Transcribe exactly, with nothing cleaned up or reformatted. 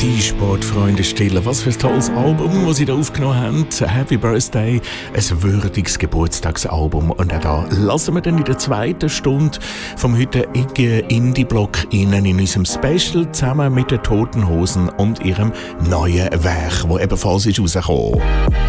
Die Sportfreunde Stiller, was für ein tolles Album, das sie da aufgenommen haben. Happy Birthday, ein würdiges Geburtstagsalbum. Und auch da lassen wir dann in der zweiten Stunde vom heutigen Indie-Block in unserem Special zusammen mit den Toten Hosen und ihrem neuen Werk, das ebenfalls ist rausgekommen.